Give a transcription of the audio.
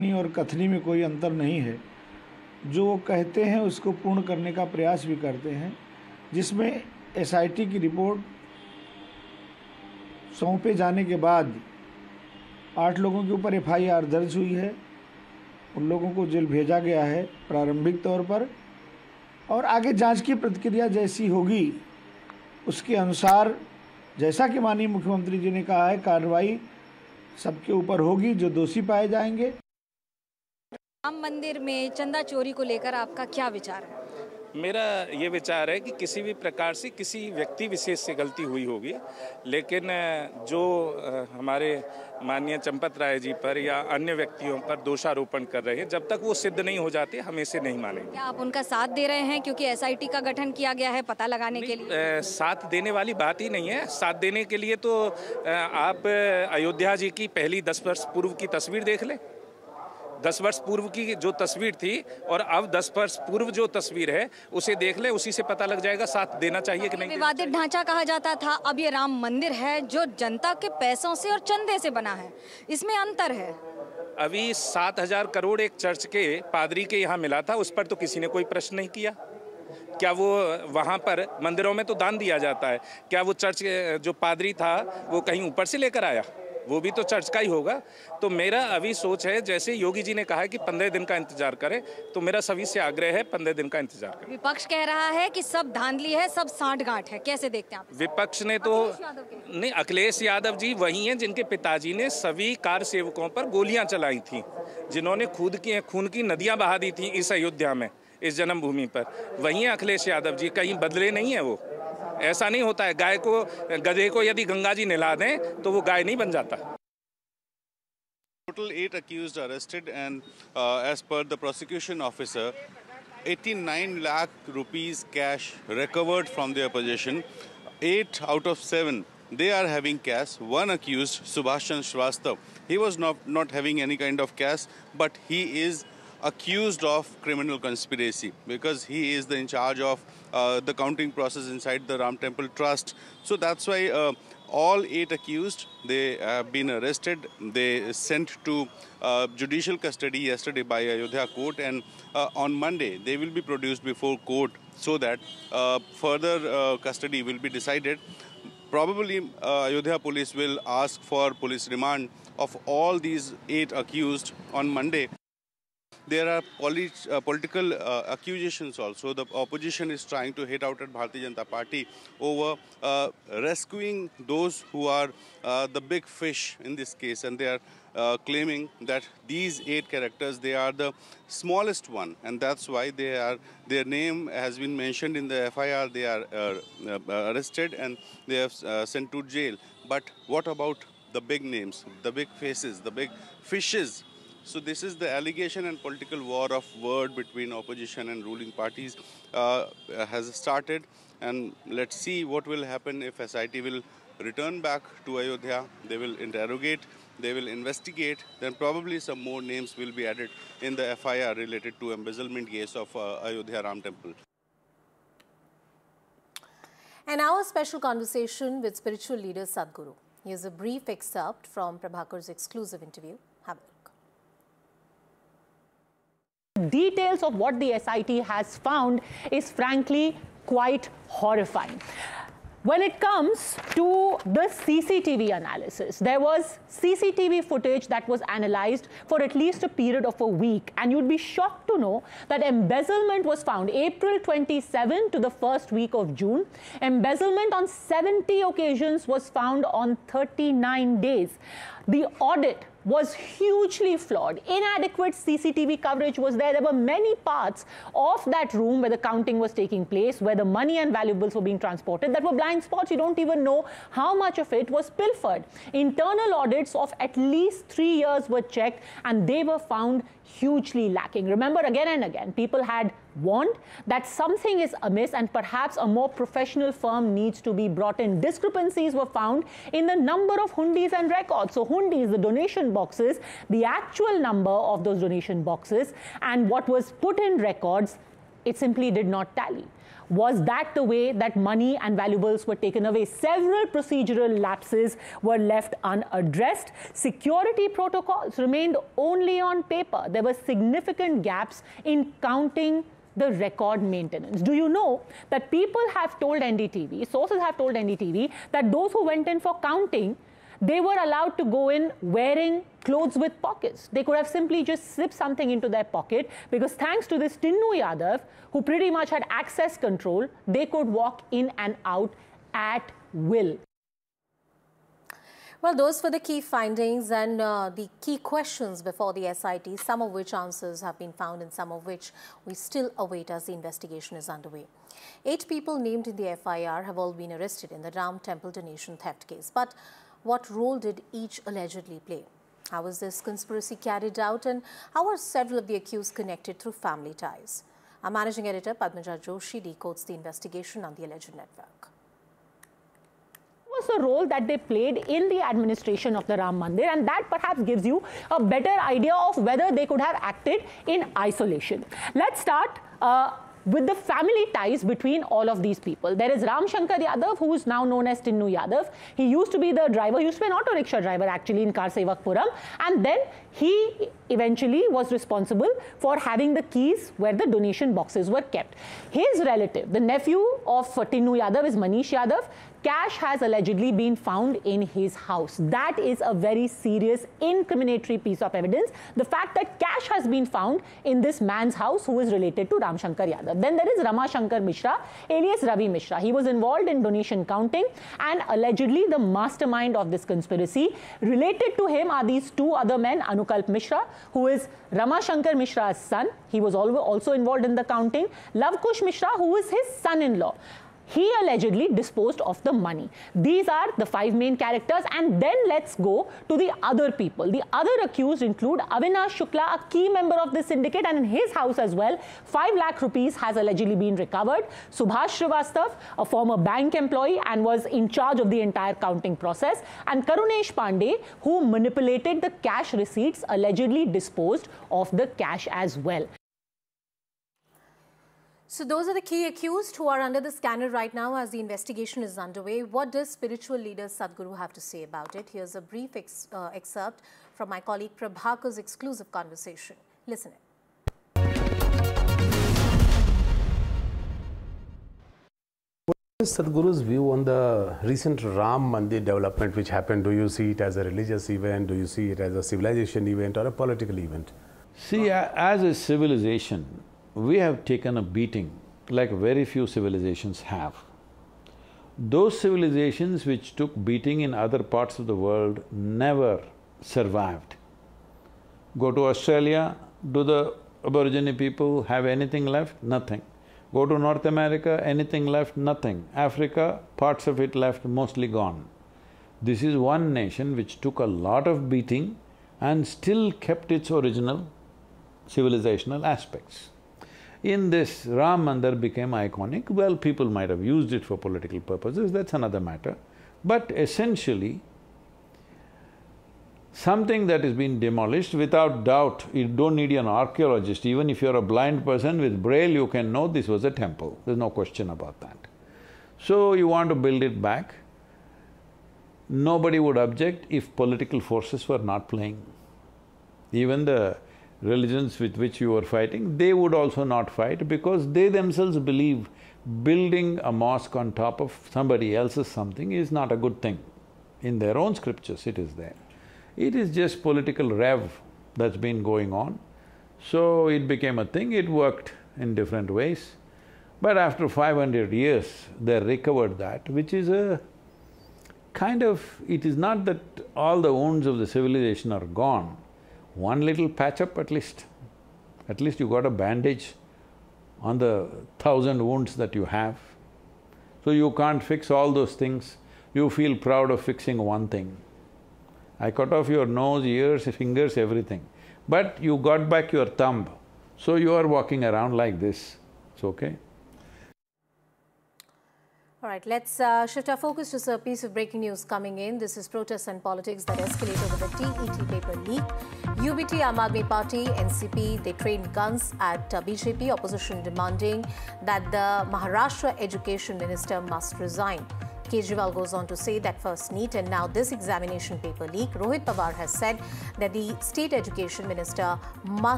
और कथनी में कोई अंतर नहीं है। जो वो कहते हैं उसको पूर्ण करने का प्रयास भी करते हैं, जिसमें एसआईटी की रिपोर्ट सौंपे जाने के बाद 8 लोगों के ऊपर एफआईआर दर्ज हुई है। उन लोगों को जेल भेजा गया है प्रारंभिक तौर पर, और आगे जांच की प्रक्रिया जैसी होगी उसके अनुसार, जैसा कि माननीय मुख्यमंत्री जी ने कहा है, कार्रवाई सबके ऊपर होगी जो दोषी पाए जाएंगे। राम मंदिर में चंदा चोरी को लेकर आपका क्या विचार है? मेरा ये विचार है कि किसी भी प्रकार से किसी व्यक्ति विशेष से गलती हुई होगी, लेकिन जो हमारे माननीय चंपत राय जी पर या अन्य व्यक्तियों पर दोषारोपण कर रहे हैं, जब तक वो सिद्ध नहीं हो जाते हम इसे नहीं मानेंगे। क्या आप उनका साथ दे रहे हैं, क्योंकि एसआईटी का गठन किया गया है पता लगाने के लिए? साथ देने वाली बात ही नहीं है। साथ देने के लिए तो आप अयोध्या जी की पहली 10 वर्ष पूर्व की तस्वीर देख लें। 10 वर्ष पूर्व की जो तस्वीर थी और अब 10 वर्ष पूर्व जो तस्वीर है उसे देख ले, उसी से पता लग जाएगा साथ देना चाहिए कि नहीं। विवादित ढांचा कहा जाता था, अब ये राम मंदिर है जो जनता के पैसों से और चंदे से बना है, इसमें अंतर है। अभी 7,000 करोड़ एक चर्च के पादरी के यहाँ मिला था, उस पर तो किसी ने कोई प्रश्न नहीं किया। क्या वो वहाँ पर मंदिरों में तो दान दिया जाता है, क्या वो चर्च जो पादरी था वो कहीं ऊपर से लेकर आया? वो भी तो चर्च का ही होगा। तो मेरा अभी सोच है, जैसे योगी जी ने कहा है कि 15 दिन का इंतजार करें, तो मेरा सभी से आग्रह है 15 दिन का इंतजार करें। विपक्ष कह रहा है कि सब धांधली है, सब सांठगांठ है, कैसे देखते हैं आप? विपक्ष ने तो नहीं, अखिलेश यादव जी वही हैं जिनके पिताजी ने सभी कार सेवकों पर गोलियां चलाई थी, जिन्होंने खून की नदियां बहा दी थी इस अयोध्या में, इस जन्मभूमि पर। वही है अखिलेश यादव जी, कहीं बदले नहीं है वो। ऐसा नहीं होता है, गाय को, गधे को यदि गंगा जी नहला दें तो वो गाय नहीं बन जाता। Total 8 accused arrested, and as per the prosecution officer, 89 lakh rupees cash recovered from their possession. 8 out of 7 they are having cash. One accused, Subhashan Shrivastava, he was not having any kind of cash, but he is accused of criminal conspiracy because he is in charge of the counting process inside the Ram Temple Trust. So that's why all 8 accused, they have been arrested. They sent to judicial custody yesterday by Ayodhya court, and on Monday they will be produced before court so that further custody will be decided. Probably Ayodhya police will ask for police remand of all these 8 accused on Monday. There are political accusations also. The opposition is trying to hit out at Bharatiya Janata Party over rescuing those who are the big fish in this case, and they are claiming that these 8 characters, they are the smallest one, and that's why their name has been mentioned in the FIR. They are arrested and they have sent to jail. But what about the big names, the big faces, the big fishes? So this is the allegation, and political war of word between opposition and ruling parties has started. And let's see what will happen if SIT will return back to Ayodhya. They will interrogate, they will investigate, then probably some more names will be added in the FIR related to embezzlement case of Ayodhya Ram Temple. And now a special conversation with spiritual leader Sadhguru. Here's a brief excerpt from Prabhakar's exclusive interview. Have a look. Details of what the SIT has found is frankly quite horrifying. When it comes to the CCTV analysis, there was CCTV footage that was analyzed for at least a period of a week, and you'd be shocked to know that embezzlement was found April 27 to the first week of June. Embezzlement on 70 occasions was found on 39 days. The audit was hugely flawed. Inadequate CCTV coverage was there. There were many parts of that room where the counting was taking place, where the money and valuables were being transported, that were blind spots. You don't even know how much of it was pilfered. Internal audits of at least 3 years were checked, and they were found hugely lacking. Remember, again and again, people had warned that something is amiss and perhaps a more professional firm needs to be brought in. Discrepancies were found in the number of hundis and records. So hundis, the donation boxes, the actual number of those donation boxes, and what was put in records it simply did not tally. Was that the way that money and valuables were taken away? Several procedural lapses were left unaddressed. Security protocols remained only on paper. There were significant gaps in counting the record maintenance. Do you know that people have told NDTV, sources have told NDTV, that those who went in for counting, they were allowed to go in wearing clothes with pockets. They could have simply just slipped something into their pocket, because thanks to this Tinnu Yadav, who pretty much had access control, they could walk in and out at will. Well, those were the key findings and the key questions before the SIT, some of which answers have been found and some of which we still await as the investigation is underway. 8 people named in the FIR have all been arrested in the Ram Temple donation theft case. But what role did each allegedly play? How was this conspiracy carried out, and how are several of the accused connected through family ties? Our managing editor, Padmaja Joshi, decodes the investigation on the alleged network. Was the role that they played in the administration of the Ram Mandir, and that perhaps gives you a better idea of whether they could have acted in isolation. Let's start with the family ties between all of these people. There is Ram Shankar Yadav, who is now known as Tinnu Yadav. He used to be the driver, he used to be an auto rickshaw driver actually in Karsevakpuram, and then he eventually was responsible for having the keys where the donation boxes were kept. His relative, the nephew of Tinnu Yadav, is Manish Yadav. Cash has allegedly been found in his house. That is a very serious incriminatory piece of evidence. The fact that cash has been found in this man's house who is related to Ram Shankar Yadav. Then there is Rama Shankar Mishra, alias Ravi Mishra. He was involved in donation counting and allegedly the mastermind of this conspiracy. Related to him are these 2 other men, Anukalp Mishra, who is Rama Shankar Mishra's son. He was also involved in the counting. Lavkush Mishra, who is his son-in-law. He allegedly disposed of the money. These are the 5 main characters, and then let's go to the other people. The other accused include Avinash Shukla, a key member of this syndicate, and in his house as well, 5 lakh rupees has allegedly been recovered. Subhash Srivastav, a former bank employee and was in charge of the entire counting process, and Karunesh Pandey, who manipulated the cash receipts, allegedly disposed of the cash as well. So those are the key accused who are under the scanner right now as the investigation is underway. What does spiritual leader Sadhguru have to say about it? Here's a brief excerpt from my colleague Prabhakar's exclusive conversation. Listen in. What is Sadhguru's view on the recent Ram Mandir development which happened? Do you see it as a religious event? Do you see it as a civilization event or a political event? See, as a civilization, we have taken a beating like very few civilizations have. Those civilizations which took beating in other parts of the world never survived. Go to Australia, do the Aborigine people have anything left? Nothing. Go to North America, anything left? Nothing. Africa, parts of it left, mostly gone. This is one nation which took a lot of beating and still kept its original civilizational aspects. In this, Ram Mandir became iconic. Well, people might have used it for political purposes, that's another matter. But essentially, something that has been demolished, without doubt, you don't need an archaeologist. Even if you're a blind person with braille, you can know this was a temple. There's no question about that. So you want to build it back. Nobody would object if political forces were not playing. Even the religions with which you were fighting, they would also not fight because they themselves believe building a mosque on top of somebody else's something is not a good thing. In their own scriptures it is there. It is just political rev that's been going on. So it became a thing, it worked in different ways. But after 500 years, they recovered that, which is a kind of… it is not that all the wounds of the civilization are gone. One little patch up at least. At least you got a bandage on the 1,000 wounds that you have. So you can't fix all those things. You feel proud of fixing one thing. I cut off your nose, ears, fingers, everything. But you got back your thumb, so you are walking around like this. It's okay. All right, let's shift our focus to a piece of breaking news coming in. This is protests and politics that escalated over the TET paper leak. UBT, Aam Aadmi Party, NCP, they trained guns at BJP, opposition demanding that the Maharashtra Education Minister must resign. Kejriwal goes on to say that first NEET and now this examination paper leak. Rohit Pawar has said that the State Education Minister must